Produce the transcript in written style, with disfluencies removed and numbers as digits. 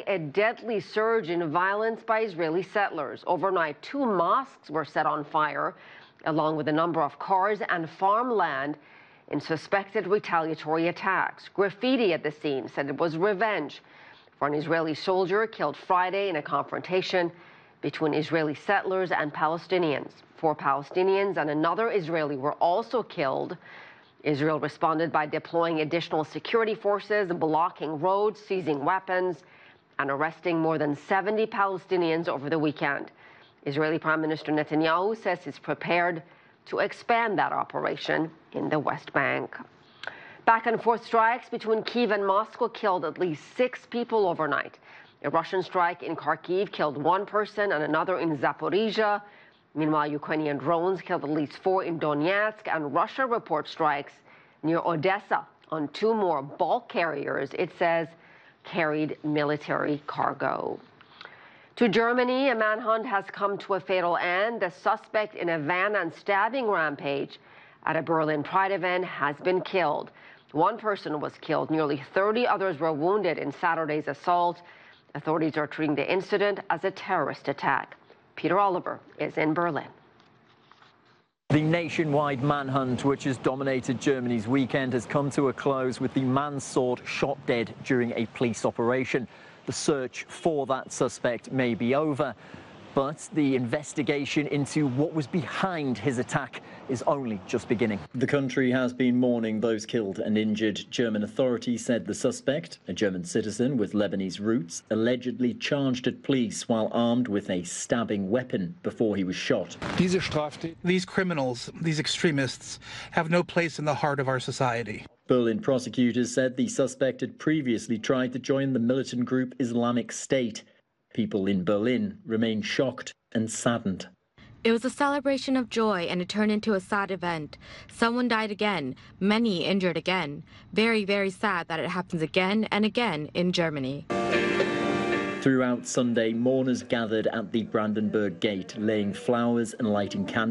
a deadly surge in violence by Israeli settlers. Overnight, 2 mosques were set on fire, along with a number of cars and farmland in suspected retaliatory attacks. Graffiti at the scene said it was revenge for an Israeli soldier killed Friday in a confrontation between Israeli settlers and Palestinians. 4 Palestinians and another Israeli were also killed. Israel responded by deploying additional security forces, blocking roads, seizing weapons, and arresting more than 70 Palestinians over the weekend. Israeli Prime Minister Netanyahu says he's prepared to expand that operation in the West Bank. Back and forth strikes between Kyiv and Moscow killed at least 6 people overnight. A Russian strike in Kharkiv killed 1 person and another in Zaporizhia. Meanwhile, Ukrainian drones killed at least 4 in Donetsk, and Russia reports strikes near Odessa on 2 more bulk carriers it says carried military cargo. To Germany, a manhunt has come to a fatal end. The suspect in a van and stabbing rampage at a Berlin Pride event has been killed. 1 person was killed. Nearly 30 others were wounded in Saturday's assault. Authorities are treating the incident as a terrorist attack. Peter Oliver is in Berlin. The nationwide manhunt, which has dominated Germany's weekend, has come to a close with the man sought shot dead during a police operation. The search for that suspect may be over, but the investigation into what was behind his attack is only just beginning. The country has been mourning those killed and injured. German authorities said the suspect, a German citizen with Lebanese roots, allegedly charged at police while armed with a stabbing weapon before he was shot. These criminals, these extremists, have no place in the heart of our society. Berlin prosecutors said the suspect had previously tried to join the militant group Islamic State. People in Berlin remain shocked and saddened. It was a celebration of joy, and it turned into a sad event. Someone died again, many injured again. Very, very sad that it happens again and again in Germany. Throughout Sunday, mourners gathered at the Brandenburg Gate, laying flowers and lighting candles.